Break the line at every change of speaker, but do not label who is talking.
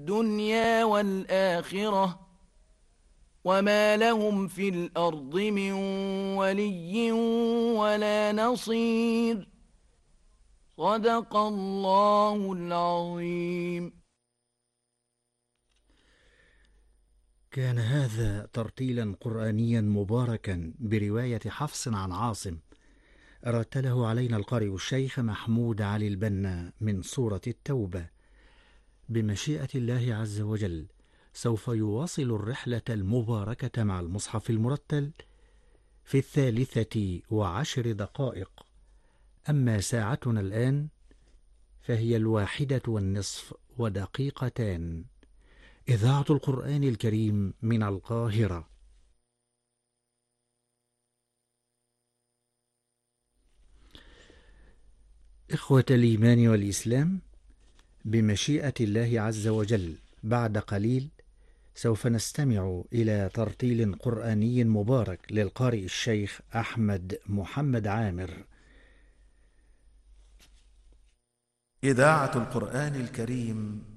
الدنيا والآخرة وما لهم في الأرض من ولي ولا نصير. صدق الله العظيم.
كان هذا ترتيلا قرآنيا مباركا برواية حفص عن عاصم، رتله علينا القارئ الشيخ محمود علي البنا من سورة التوبة. بمشيئة الله عز وجل سوف يواصل الرحلة المباركة مع المصحف المرتل في 13:10. أما ساعتنا الآن فهي 1:02. إذاعة القرآن الكريم من القاهرة. إخوة الإيمان والإسلام، بمشيئة الله عز وجل بعد قليل سوف نستمع إلى ترتيل قرآني مبارك للقارئ الشيخ أحمد محمد عامر.
إذاعة القرآن الكريم